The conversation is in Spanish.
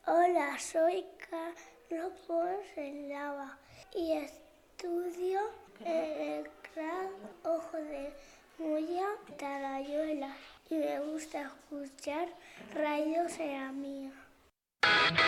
Hola, soy Carlos Lava y estudio en el CRAC Ojo de Moya, Talayuela, y me gusta escuchar Radio Será Mía.